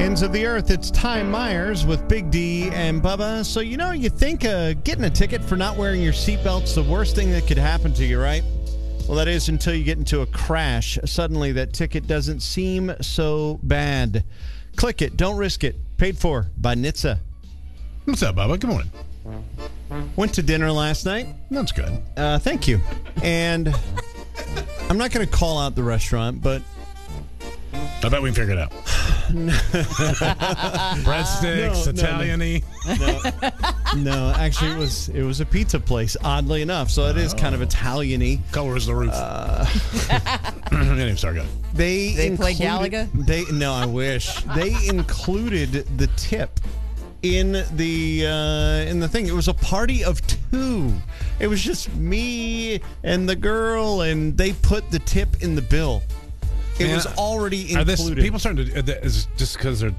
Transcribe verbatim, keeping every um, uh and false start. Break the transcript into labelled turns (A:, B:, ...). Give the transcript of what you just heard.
A: Ends of the Earth, it's Ty Myers with Big D and Bubba. So, you know, you think uh, getting a ticket for not wearing your seatbelt's the worst thing that could happen to you, right? Well, that is until you get into a crash. Suddenly, that ticket doesn't seem so bad. Click it. Don't risk it. Paid for by N H T S A.
B: What's up, Bubba? Good morning.
A: Went to dinner last night.
B: That's good.
A: Uh, thank you. And I'm not going to call out the restaurant, but
B: I bet we can figure it out. Breadsticks,
A: No, no,
B: Italian-y.
A: no, no, actually, it was it was a pizza place, oddly enough. So it is kind of Italian-y.
B: Color is the roof. Uh, anyway, sorry, go ahead.
A: They
C: They play
A: included-
C: Galaga?
A: They no, I wish they included the tip in the uh, in the thing. It was a party of two. It was just me and the girl, and they put the tip in the bill. It
B: Man,
A: was already
B: Are
A: included.
B: this, people starting to, uh, is it just because they're